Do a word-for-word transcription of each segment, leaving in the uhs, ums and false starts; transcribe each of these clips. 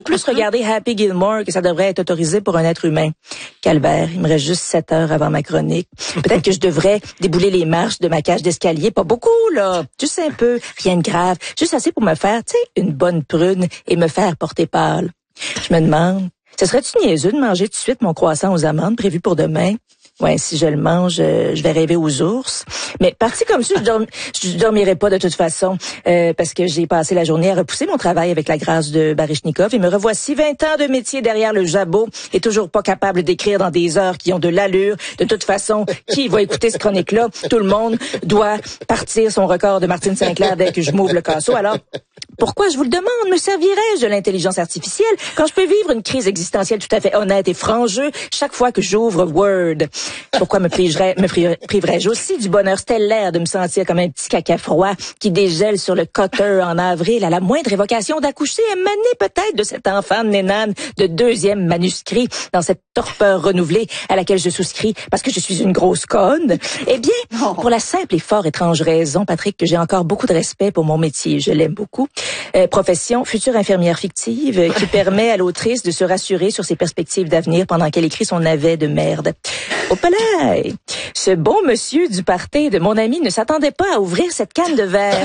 plus regarder Happy Gilmore que ça devrait être autorisé pour un être humain. Calvaire, il me reste juste sept heures avant ma chronique. Peut-être que je devrais débouler les marches de ma cage d'escalier. Pas beaucoup, là. Juste un peu. Rien de grave. Juste assez pour me faire, tu sais, une bonne prune et me faire porter pâle. Je me demande, ce serait-tu niaiseux de manger tout de suite mon croissant aux amandes prévu pour demain? Ouais, si je le mange, euh, je vais rêver aux ours. Mais parti comme ça, je, dorm, je dormirai pas de toute façon, euh, parce que j'ai passé la journée à repousser mon travail avec la grâce de Baryshnikov et me revoici vingt ans de métier derrière le jabot et toujours pas capable d'écrire dans des heures qui ont de l'allure. De toute façon, qui va écouter ce chronique-là? Tout le monde doit partir son record de Martine Sinclair dès que je m'ouvre le casseau. Alors, pourquoi, je vous le demande, me servirais-je de l'intelligence artificielle quand je peux vivre une crise existentielle tout à fait honnête et franc-jeu chaque fois que j'ouvre Word? Pourquoi me priverais, me priverais-je aussi du bonheur stellaire de me sentir comme un petit caca froid qui dégèle sur le cutter en avril à la moindre évocation d'accoucher émanée peut-être de cet enfant de nénane de deuxième manuscrit dans cette torpeur renouvelée à laquelle je souscris parce que je suis une grosse conne? Eh bien, pour la simple et fort étrange raison, Patrick, que j'ai encore beaucoup de respect pour mon métier, je l'aime beaucoup. Euh, profession, future infirmière fictive euh, qui permet à l'autrice de se rassurer sur ses perspectives d'avenir pendant qu'elle écrit son navet de merde. Au palais, ce bon monsieur du party de mon ami ne s'attendait pas à ouvrir cette canne de verre.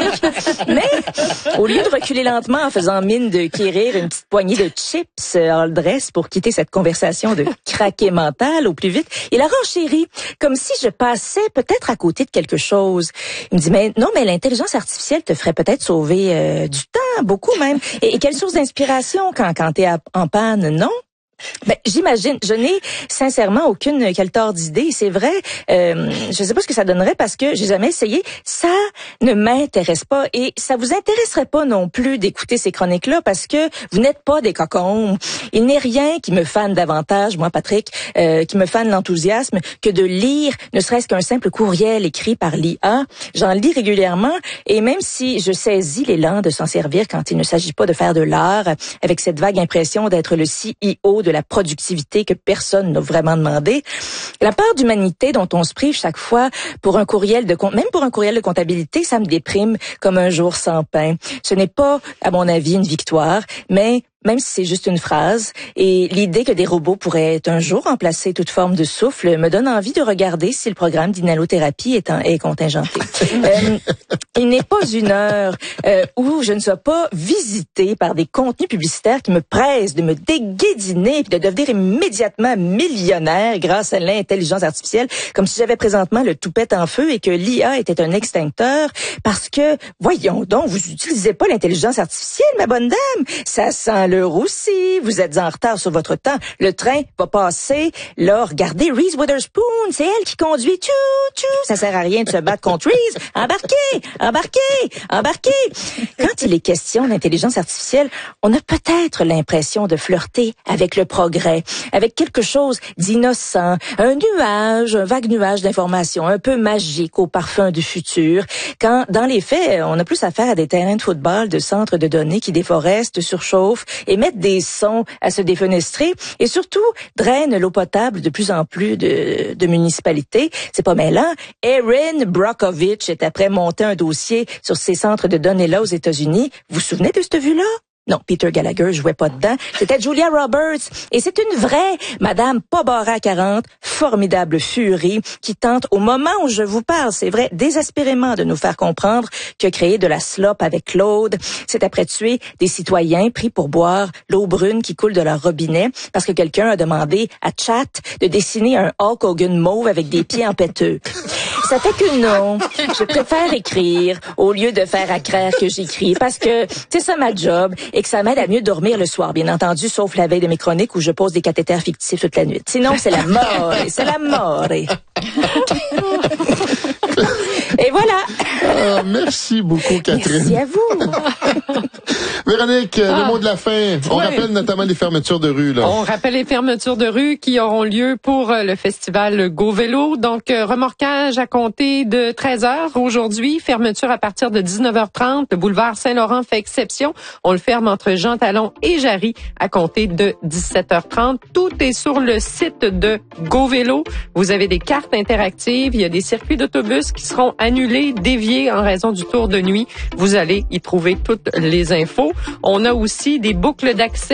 Mais, au lieu de reculer lentement en faisant mine de quérir une petite poignée de chips all dress pour quitter cette conversation de craqué mental au plus vite, il a renchéri, comme si je passais peut-être à côté de quelque chose. Il me dit, mais non, mais l'intelligence artificielle te ferait peut-être sauver euh, du temps, beaucoup même. Et, et quelle source d'inspiration quand, quand t'es à, en panne, non? Ben, j'imagine, je n'ai sincèrement aucune caltor d'idée. C'est vrai, euh, je ne sais pas ce que ça donnerait parce que j'ai jamais essayé. Ça ne m'intéresse pas et ça vous intéresserait pas non plus d'écouter ces chroniques-là parce que vous n'êtes pas des cocons. Il n'est rien qui me fane davantage, moi Patrick, euh, qui me fane l'enthousiasme que de lire ne serait-ce qu'un simple courriel écrit par l'I A. J'en lis régulièrement et même si je saisis l'élan de s'en servir quand il ne s'agit pas de faire de l'art, avec cette vague impression d'être le C E O de la productivité que personne n'a vraiment demandé. La part d'humanité dont on se prive chaque fois pour un courriel de même pour un courriel de comptabilité, ça me déprime comme un jour sans pain. Ce n'est pas, à mon avis, une victoire, mais même si c'est juste une phrase, et l'idée que des robots pourraient un jour remplacer toute forme de souffle me donne envie de regarder si le programme d'inhalothérapie est, en, est contingenté. euh, il n'est pas une heure euh, où je ne sois pas visitée par des contenus publicitaires qui me pressent de me déguédiner et de devenir immédiatement millionnaire grâce à l'intelligence artificielle, comme si j'avais présentement le toupette en feu et que l'I A était un extincteur, parce que, voyons donc, vous n'utilisez pas l'intelligence artificielle, ma bonne dame. Ça sent le roussi, vous êtes en retard sur votre temps, le train va passer, là, regardez Reese Witherspoon, c'est elle qui conduit, tchou, tchou, ça sert à rien de se battre contre Reese, embarquez, embarquez, embarquez. Quand il est question d'intelligence artificielle, on a peut-être l'impression de flirter avec le progrès, avec quelque chose d'innocent, un nuage, un vague nuage d'informations, un peu magique au parfum du futur, quand, dans les faits, on a plus affaire à des terrains de football, de centres de données qui déforestent, surchauffent, et mettent des sons à se défenestrer et surtout drainent l'eau potable de plus en plus de, de municipalités. C'est pas mêlant. Erin Brockovich est après monter un dossier sur ces centres de données-là aux États-Unis. Vous vous souvenez de cette vue-là? Non, Peter Gallagher jouait pas dedans. C'était Julia Roberts. Et c'est une vraie Madame pas barrée à quarante, formidable furie, qui tente, au moment où je vous parle, c'est vrai, désespérément de nous faire comprendre que créer de la slop avec Claude, c'est après tuer des citoyens pris pour boire l'eau brune qui coule de leur robinet parce que quelqu'un a demandé à Chat de dessiner un Hulk Hogan mauve avec des pieds en péteux. Ça fait que non, je préfère écrire au lieu de faire à craire que j'écris parce que c'est ça ma job et que ça m'aide à mieux dormir le soir, bien entendu, sauf la veille de mes chroniques où je pose des cathéters fictifs toute la nuit. Sinon, c'est la mort, c'est la mort. Et voilà. Ah, merci beaucoup, Catherine. Merci à vous. Véronique, ah. le mot de la fin. On ouais. rappelle notamment les fermetures de rue, là. On rappelle les fermetures de rue qui auront lieu pour le festival Go Vélo. Donc, remorquage à compter de treize heures aujourd'hui. Fermeture à partir de dix-neuf heures trente. Le boulevard Saint-Laurent fait exception. On le ferme entre Jean Talon et Jarry à compter de dix-sept heures trente. Tout est sur le site de Go Vélo. Vous avez des cartes interactives. Il y a des circuits d'autobus qui seront annulés, déviés en raison du tour de nuit. Vous allez y trouver toutes les infos. On a aussi des boucles d'accès